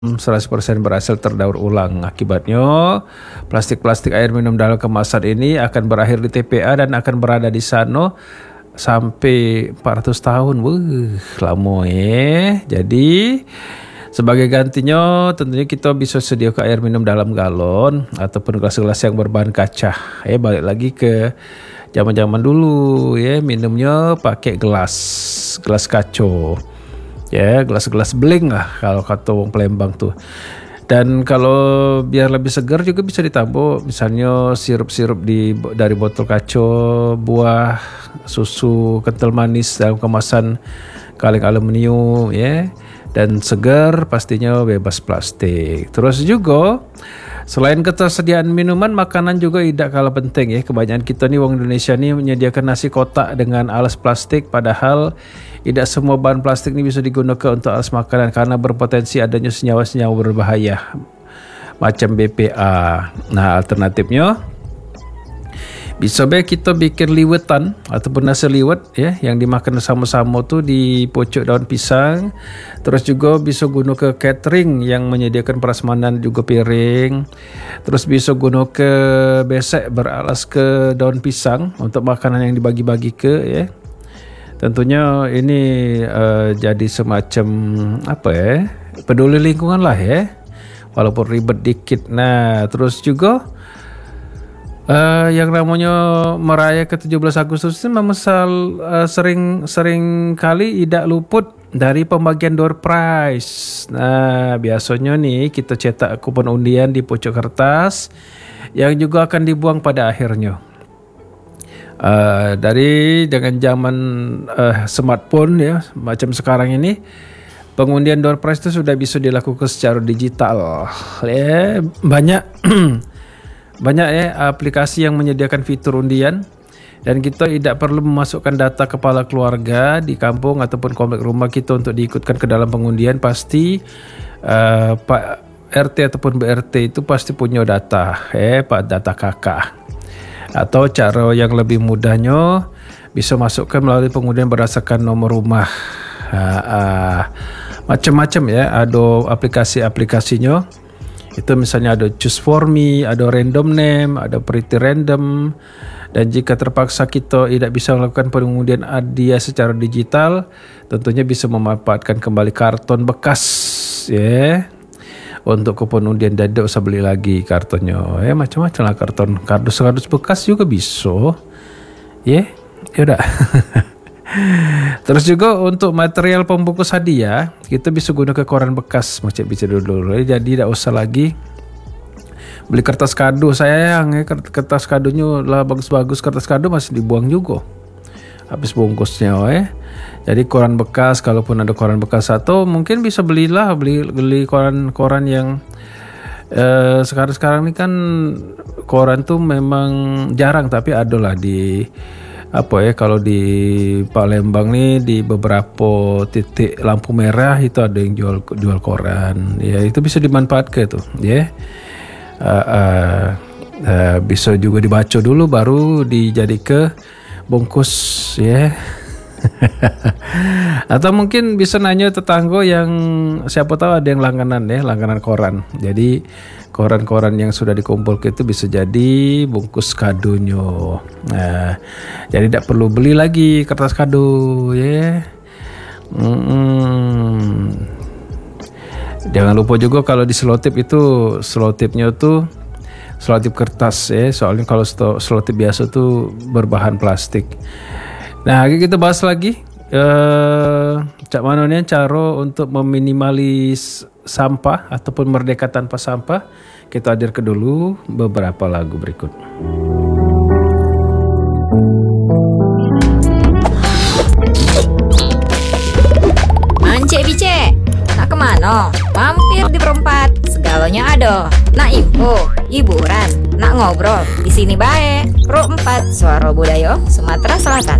100% berhasil terdaur ulang. Akibatnya, plastik-plastik air minum dalam kemasan ini akan berakhir di TPA dan akan berada di sana sampai 400 tahun. Lama ya. Jadi, sebagai gantinya tentunya kita bisa sediakan air minum dalam galon ataupun gelas-gelas yang berbahan kaca. Balik lagi ke zaman-zaman dulu ya, minumnya pakai gelas kaca. Ya, gelas-gelas beling lah kalau kata orang Palembang tuh. Dan kalau biar lebih segar juga bisa ditambah misalnya sirup-sirup dari botol kaca, buah, susu kental manis dalam kemasan kaleng aluminium ya. Dan segar pastinya bebas plastik. Terus juga selain ketersediaan minuman, makanan juga tidak kalah penting ya. Kebanyakan kita nih orang Indonesia nih menyediakan nasi kotak dengan alas plastik, padahal tidak semua bahan plastik ini bisa digunakan untuk alas makanan karena berpotensi adanya senyawa-senyawa berbahaya macam BPA. Nah, alternatifnya bisa baik kita bikin liwetan ataupun nasi liwet ya yang dimakan sama-sama tuh di pucuk daun pisang. Terus juga bisa guna ke catering yang menyediakan prasmanan juga piring. Terus bisa guna ke besek beralas ke daun pisang untuk makanan yang dibagi-bagi ke ya. Tentunya ini jadi semacam peduli lingkungan lah ya. Walaupun ribet dikit. Nah, terus juga yang namanya meraya ke 17 Agustus itu memang sering kali tidak luput dari pembagian door prize. Nah, biasanya nih kita cetak kupon undian di pucuk kertas yang juga akan dibuang pada akhirnya. Dengan zaman smartphone ya macam sekarang ini, pengundian door prize itu sudah bisa dilakukan secara digital. Ya, banyak ya aplikasi yang menyediakan fitur undian dan kita tidak perlu memasukkan data kepala keluarga di kampung ataupun komplek rumah kita untuk diikutkan ke dalam pengundian. Pasti Pak RT ataupun BRT itu pasti punya data Pak data kakak. Atau cara yang lebih mudahnya bisa masukkan melalui pengundian berdasarkan nomor rumah. Macam-macam ya, ada aplikasi-aplikasinya. Itu misalnya ada Choose for Me, ada Random Name, ada Pretty Random. Dan jika terpaksa kita tidak bisa melakukan pengundian hadiah secara digital, tentunya bisa memanfaatkan kembali karton bekas ya. Untuk kupon undian dan tidak usah beli lagi kartonnya. Macam-macam lah kardus bekas juga bisa. Ya udah. Terus juga untuk material pembungkus hadiah kita bisa guna ke koran bekas macam bisa dulu. Jadi tidak usah lagi beli kertas kado. Sayang ya, kertas kadonya lah bagus-bagus, kertas kado masih dibuang juga habis bungkusnya Jadi koran bekas, kalaupun ada koran bekas, atau mungkin bisa beli koran-koran yang sekarang ini kan koran tuh memang jarang, tapi ada lah di kalau di Palembang nih di beberapa titik lampu merah itu ada yang jual koran ya, itu bisa dimanfaatkan tuh ya. Bisa juga dibaca dulu baru dijadi ke bungkus ya. Atau mungkin bisa nanya tetangga yang siapa tahu ada yang langganan koran. Jadi koran-koran yang sudah dikumpulkan itu bisa jadi bungkus kadonya. Nah, jadi tidak perlu beli lagi kertas kado ya. Jangan lupa juga kalau di selotip itu selotipnya tuh selotip kertas ya. Soalnya kalau selotip biasa tuh berbahan plastik. Nah, kita bahas lagi cak mananya cara untuk meminimalis sampah ataupun merdeka tanpa sampah. Kita hadirkan dulu beberapa lagu berikut. Mance bice, nak kemana? Mampir di Perempat, segalanya ada. Nak info, hiburan, nak ngobrol, di sini bae. Pro 4, Suara Budaya, Sumatera Selatan.